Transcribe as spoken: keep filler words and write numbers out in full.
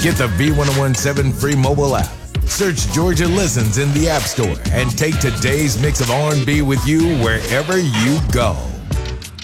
Get the V ten seventeen free mobile app. Search Georgia Listens in the App Store and take today's mix of R and B with you wherever you go.